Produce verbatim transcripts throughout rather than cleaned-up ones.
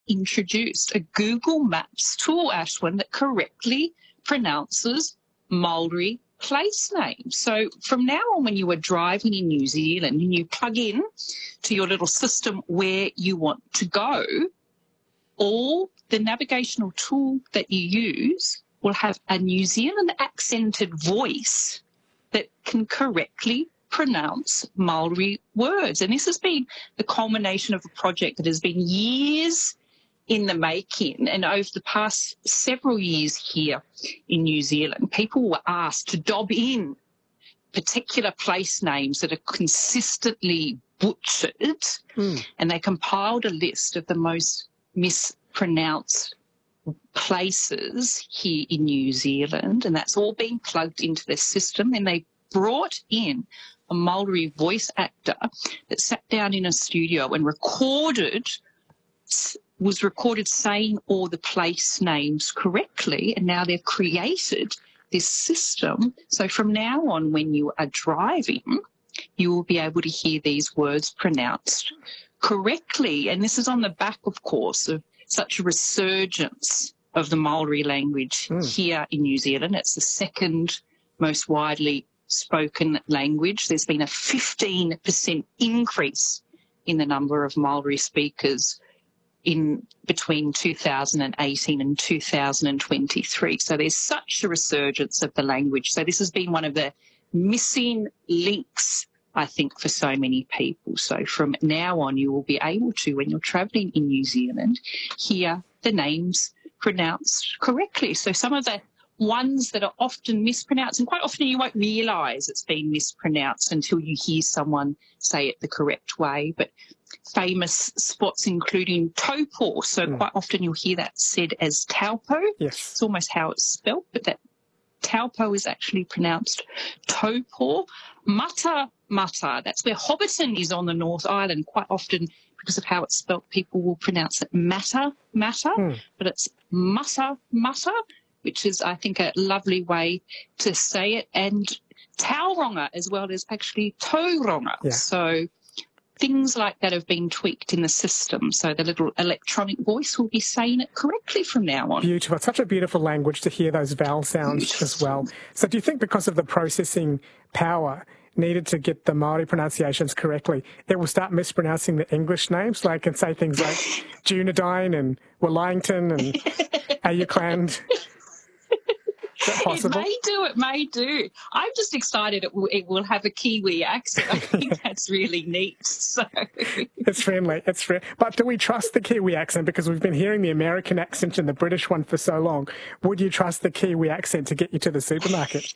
introduced a Google Maps tool, Ashwin, that correctly pronounces Maori place names. So from now on, when you are driving in New Zealand and you plug in to your little system where you want to go, all the navigational tool that you use will have a New Zealand accented voice that can correctly pronounce Maori words. And this has been the culmination of a project that has been years in the making. And over the past several years here in New Zealand, people were asked to dob in particular place names that are consistently butchered, mm. and they compiled a list of the most mispronounced places here in New Zealand, and that's all being plugged into the system. And they brought in a Maori voice actor that sat down in a studio and recorded, was recorded saying all the place names correctly, and now they've created this system. So from now on, when you are driving, you will be able to hear these words pronounced correctly. And this is on the back, of course, of such a resurgence of the Maori language mm. here in New Zealand. It's the second most widely spoken language. There's been a fifteen percent increase in the number of Maori speakers in between two thousand eighteen and two thousand twenty-three. So there's such a resurgence of the language. So this has been one of the missing links, I think, for so many people. So from now on, you will be able to, when you're travelling in New Zealand, hear the names pronounced correctly. So some of the ones that are often mispronounced, and quite often you won't realise it's been mispronounced until you hear someone say it the correct way. But famous spots including Taupo, so mm. quite often you'll hear that said as Taupo. Yes. It's almost how it's spelt, but that Taupo is actually pronounced Taupo. Mata Mata, that's where Hobbiton is on the North Island. Quite often, because of how it's spelt, people will pronounce it Mata Mata, mm. but it's Mata Mata, which is, I think, a lovely way to say it. And Tauranga as well as actually Tauranga. Yeah. So things like that have been tweaked in the system, so the little electronic voice will be saying it correctly from now on. Beautiful. It's such a beautiful language to hear those vowel sounds beautiful. As well. So do you think because of the processing power needed to get the Māori pronunciations correctly, it will start mispronouncing the English names, like, and say things like Dunedin and Wellington and Ayukland? Is that possible? It may do, it may do. I'm just excited it will, it will have a Kiwi accent. I think that's really neat. So It's friendly, it's friendly. But do we trust the Kiwi accent? Because we've been hearing the American accent and the British one for so long. Would you trust the Kiwi accent to get you to the supermarket?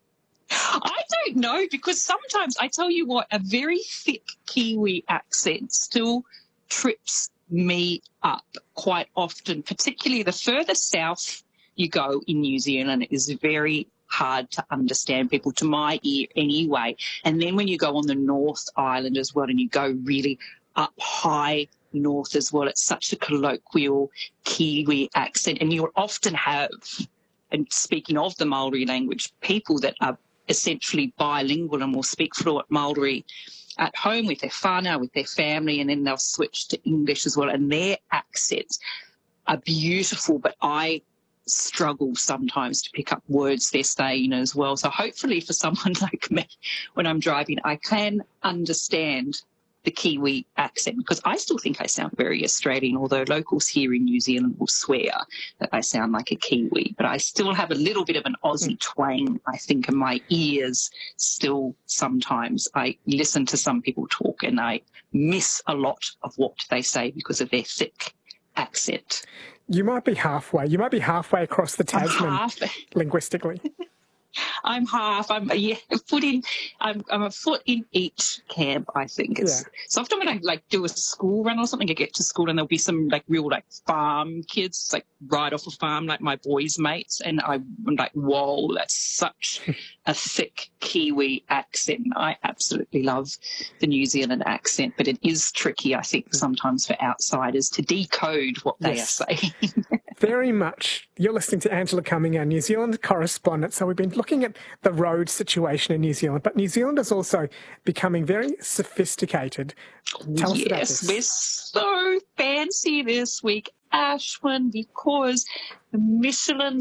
I don't know, because sometimes, I tell you what, a very thick Kiwi accent still trips me up quite often, particularly the further south you go in New Zealand. It is very hard to understand people, to my ear anyway. And then when you go on the North Island as well, and you go really up high north as well, it's such a colloquial Kiwi accent. And you'll often have, and speaking of the Maori language, people that are essentially bilingual and will speak fluent Maori at home with their whānau, with their family, and then they'll switch to English as well. And their accents are beautiful, but I struggle sometimes to pick up words they're saying as well. So hopefully for someone like me, when I'm driving, I can understand the Kiwi accent, because I still think I sound very Australian, although locals here in New Zealand will swear that I sound like a Kiwi. But I still have a little bit of an Aussie twang, I think, in my ears still sometimes. I listen to some people talk and I miss a lot of what they say because of their thick accent. You might be halfway. You might be halfway across the Tasman linguistically. I'm half. I'm yeah, a foot in. I'm I'm a foot in each camp. I think it's yeah. So often when I like do a school run or something, I get to school and there'll be some like real like farm kids, like right off a farm, like my boys' mates, and I'm like, whoa, that's such a thick Kiwi accent. I absolutely love the New Zealand accent, but it is tricky, I think, sometimes for outsiders to decode what they yes. are saying. very much. You're listening to Angela Cumming, our New Zealand correspondent. So we've been looking at the road situation in New Zealand, but New Zealand is also becoming very sophisticated. Tell us about this. Yes, we're so fancy this week, Ashwin, because the Michelin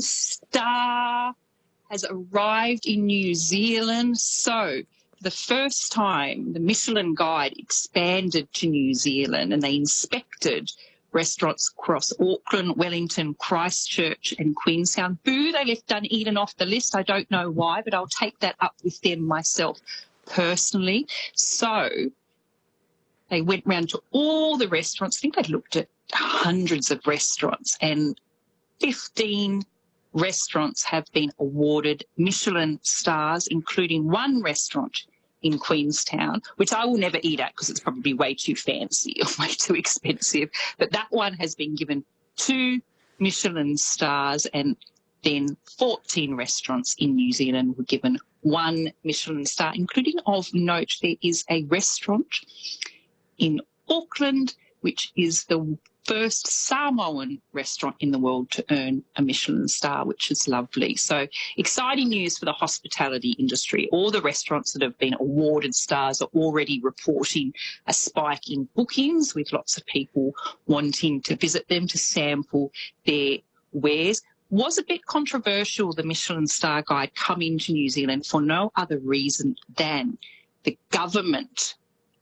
star has arrived in New Zealand. So for the first time, the Michelin Guide expanded to New Zealand and they inspected restaurants across Auckland, Wellington, Christchurch and Queenstown. Boo, they left Dunedin off the list. I don't know why, but I'll take that up with them myself personally. So they went round to all the restaurants. I think they'd looked at hundreds of restaurants, and fifteen restaurants have been awarded Michelin stars, including one restaurant in Queenstown, which I will never eat at because it's probably way too fancy or way too expensive. But that one has been given two Michelin stars, and then fourteen restaurants in New Zealand were given one Michelin star, including, of note, there is a restaurant in Auckland, which is the first Samoan restaurant in the world to earn a Michelin star, which is lovely. So exciting news for the hospitality industry. All the restaurants that have been awarded stars are already reporting a spike in bookings, with lots of people wanting to visit them to sample their wares. Was a bit controversial, the Michelin Star Guide coming to New Zealand, for no other reason than the government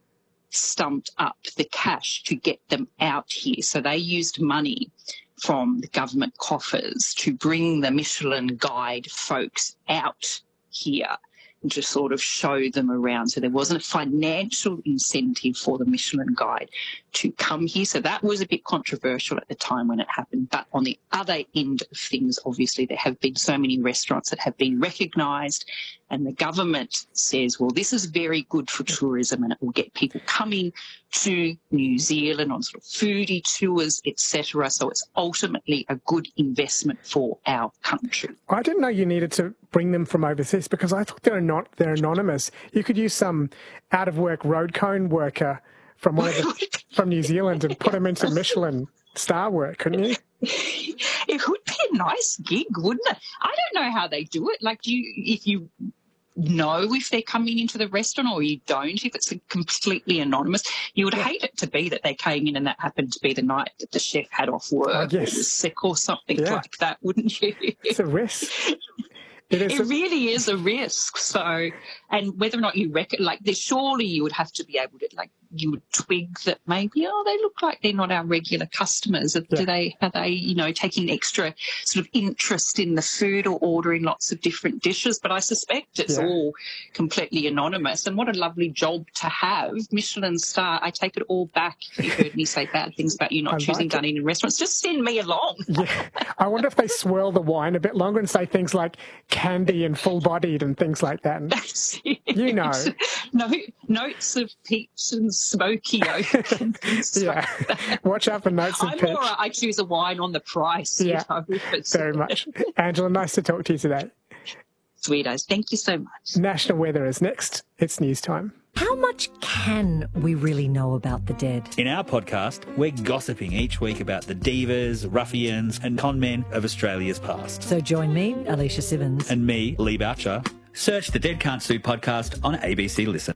stumped up the cash to get them out here. So they used money from the government coffers to bring the Michelin Guide folks out here and to sort of show them around. So there wasn't a financial incentive for the Michelin Guide to come here. So that was a bit controversial at the time when it happened. But on the other end of things, obviously, there have been so many restaurants that have been recognised, and the government says, well, this is very good for tourism and it will get people coming to New Zealand on sort of foodie tours, et cetera. So it's ultimately a good investment for our country. I didn't know you needed to bring them from overseas, because I thought they're not, they're anonymous. You could use some out-of-work road cone worker from one of the, from New Zealand and put them into Michelin star work, couldn't you? It would be a nice gig, wouldn't it? I don't know how they do it. Like, do you, if you know if they're coming into the restaurant or you don't, if it's completely anonymous, you would yeah. hate it to be that they came in and that happened to be the night that the chef had off work oh, yes. or was sick or something yeah. like that, wouldn't you? It's a risk. It, is it a... really is a risk. So, and whether or not you reckon, like, there, surely you would have to be able to, like, you would twig that maybe, oh, they look like they're not our regular customers. Yeah. Do they, are they, you know, taking extra sort of interest in the food or ordering lots of different dishes? But I suspect it's yeah. all completely anonymous. And what a lovely job to have. Michelin star, I take it all back. If you heard me say bad things about you not I choosing like Dunedin restaurants, just send me along. Yeah. I wonder if they swirl the wine a bit longer and say things like candy and full-bodied and things like that. And that's it. You know. No, notes of peach and smoky oak. Yeah. Watch out for notes of I'm peach. more, I choose a wine on the price. Yeah, you know, very much. Angela, nice to talk to you today. Sweetos, thank you so much. National weather is next. It's news time. How much can we really know about the dead? In our podcast, we're gossiping each week about the divas, ruffians and con men of Australia's past. So join me, Alicia Simmons. And me, Lee Boucher. Search the Dead Can't Sue podcast on A B C Listen.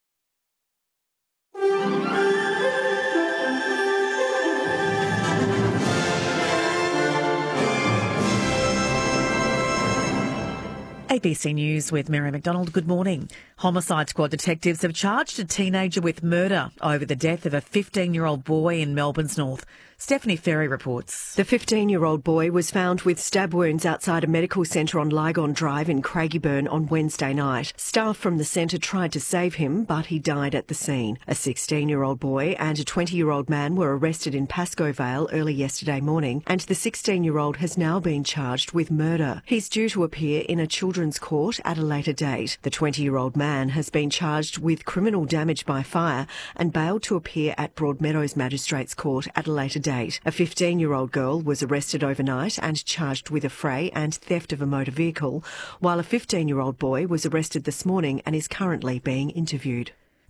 A B C News with Mary McDonald. Good morning. Homicide Squad detectives have charged a teenager with murder over the death of a fifteen-year-old boy in Melbourne's north. Stephanie Ferry reports. The fifteen-year-old boy was found with stab wounds outside a medical centre on Lygon Drive in Craigieburn on Wednesday night. Staff from the centre tried to save him, but he died at the scene. A sixteen-year-old boy and a twenty-year-old man were arrested in Pascoe Vale early yesterday morning, and the sixteen-year-old has now been charged with murder. He's due to appear in a children's court at a later date. The twenty-year-old man has been charged with criminal damage by fire and bailed to appear at Broadmeadows Magistrates Court at a later date. A fifteen-year-old girl was arrested overnight and charged with affray and theft of a motor vehicle, while a fifteen-year-old boy was arrested this morning and is currently being interviewed.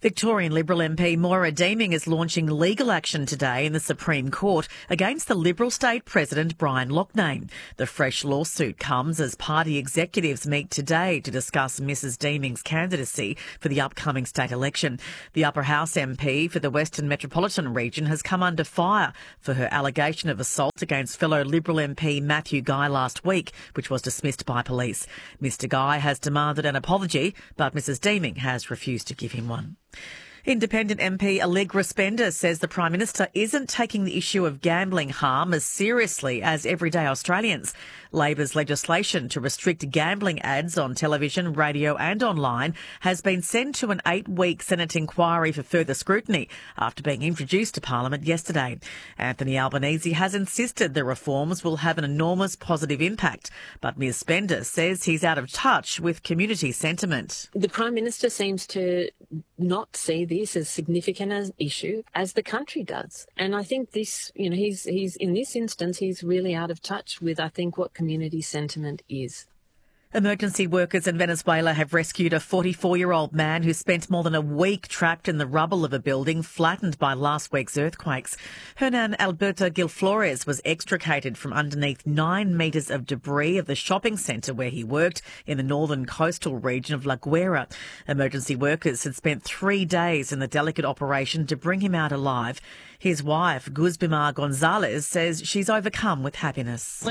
Victorian Liberal M P Moira Deeming is launching legal action today in the Supreme Court against the Liberal state president Brian Loughnane. The fresh lawsuit comes as party executives meet today to discuss Missus Deeming's candidacy for the upcoming state election. The Upper House M P for the Western Metropolitan region has come under fire for her allegation of assault against fellow Liberal M P Matthew Guy last week, which was dismissed by police. Mister Guy has demanded an apology, but Missus Deeming has refused to give him one. Independent M P Allegra Spender says the Prime Minister isn't taking the issue of gambling harm as seriously as everyday Australians. Labor's legislation to restrict gambling ads on television, radio and online has been sent to an eight-week Senate inquiry for further scrutiny after being introduced to Parliament yesterday. Anthony Albanese has insisted the reforms will have an enormous positive impact, but Miz Spender says he's out of touch with community sentiment. The Prime Minister seems to not see this as significant an issue as the country does. And I think this, you know, he's, he's in this instance, he's really out of touch with, I think, what community sentiment is. Emergency workers in Venezuela have rescued a forty-four-year-old man who spent more than a week trapped in the rubble of a building flattened by last week's earthquakes. Hernan Alberto Gil Flores was extricated from underneath nine metres of debris of the shopping centre where he worked in the northern coastal region of La Guaira. Emergency workers had spent three days in the delicate operation to bring him out alive. His wife, Guzbimar Gonzalez, says she's overcome with happiness.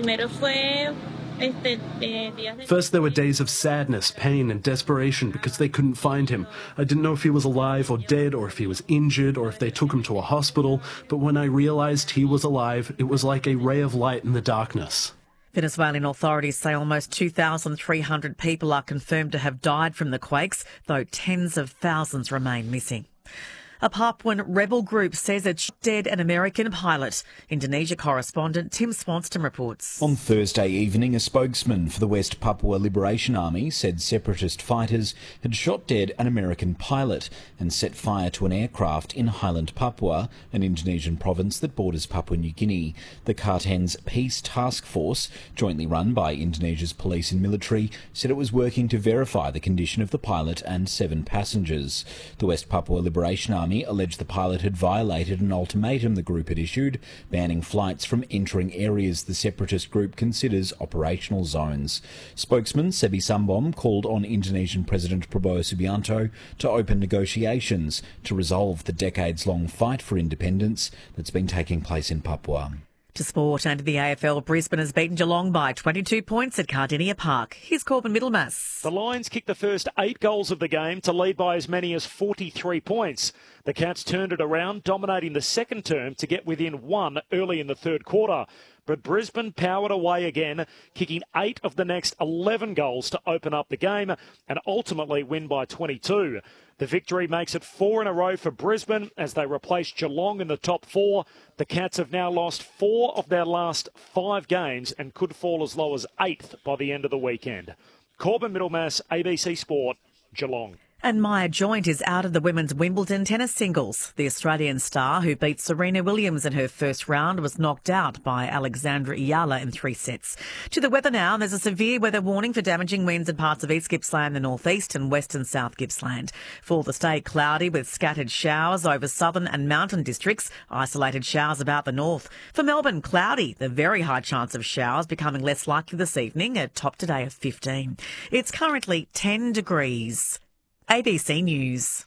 First, there were days of sadness, pain and desperation because they couldn't find him. I didn't know if he was alive or dead, or if he was injured, or if they took him to a hospital. But when I realised he was alive, it was like a ray of light in the darkness. Venezuelan authorities say almost two thousand three hundred people are confirmed to have died from the quakes, though tens of thousands remain missing. A Papuan rebel group says it shot dead an American pilot. Indonesia correspondent Tim Swanston reports. On Thursday evening, a spokesman for the West Papua Liberation Army said separatist fighters had shot dead an American pilot and set fire to an aircraft in Highland Papua, an Indonesian province that borders Papua New Guinea. The Karten's Peace Task Force, jointly run by Indonesia's police and military, said it was working to verify the condition of the pilot and seven passengers. The West Papua Liberation Army alleged the pilot had violated an ultimatum the group had issued, banning flights from entering areas the separatist group considers operational zones. Spokesman Sebi Sambom called on Indonesian President Prabowo Subianto to open negotiations to resolve the decades-long fight for independence that's been taking place in Papua. To sport, and the A F L, Brisbane has beaten Geelong by twenty-two points at Cardinia Park. Here's Corbin Middlemass. The Lions kicked the first eight goals of the game to lead by as many as forty-three points. The Cats turned it around, dominating the second term to get within one early in the third quarter. But Brisbane powered away again, kicking eight of the next eleven goals to open up the game and ultimately win by twenty-two. The victory makes it four in a row for Brisbane as they replace Geelong in the top four. The Cats have now lost four of their last five games and could fall as low as eighth by the end of the weekend. Corbin Middlemass, A B C Sport, Geelong. And Maya Joint is out of the women's Wimbledon tennis singles. The Australian star, who beat Serena Williams in her first round, was knocked out by Alexandra Iyala in three sets. To the weather now, there's a severe weather warning for damaging winds in parts of East Gippsland, the northeast and west and south Gippsland. For the state, cloudy with scattered showers over southern and mountain districts, isolated showers about the north. For Melbourne, cloudy, the very high chance of showers becoming less likely this evening, a top today of fifteen. It's currently ten degrees. A B C News.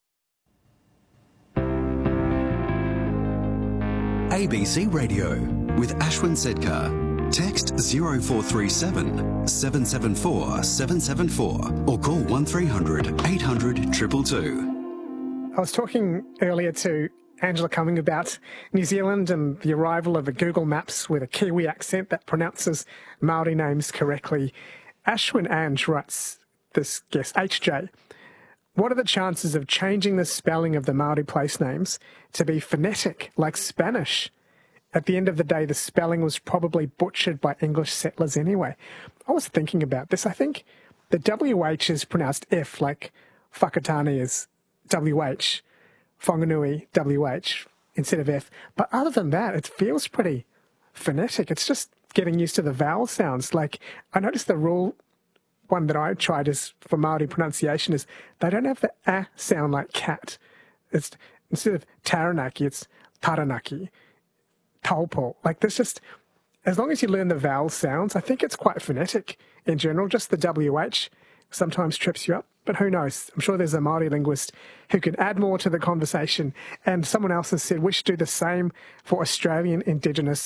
A B C Radio with Ashwin Sedkar. Text zero four three seven, seven seven four, seven seven four or call one three hundred, eight hundred, two two two. I was talking earlier to Angela Cumming about New Zealand and the arrival of a Google Maps with a Kiwi accent that pronounces Māori names correctly. Ashwin Ange writes this guest, H J. What are the chances of changing the spelling of the Māori place names to be phonetic, like Spanish? At the end of the day, the spelling was probably butchered by English settlers anyway. I was thinking about this. I think the W H is pronounced F, like Whakatane is W H, Whanganui W H instead of F. But other than that, it feels pretty phonetic. It's just getting used to the vowel sounds. Like, I noticed the rule one that I tried is for Māori pronunciation is they don't have the a sound like cat. It's instead of Taranaki, it's Taranaki, Taupo. Like there's just, as long as you learn the vowel sounds, I think it's quite phonetic in general. Just the W H sometimes trips you up, but who knows? I'm sure there's a Māori linguist who could add more to the conversation. And someone else has said we should do the same for Australian Indigenous